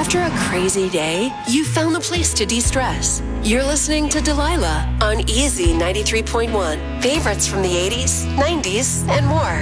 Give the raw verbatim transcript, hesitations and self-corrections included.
After a crazy day, you found the place to de-stress. You're listening to Delilah on Easy ninety-three point one. Favorites from the eighties, nineties, and more.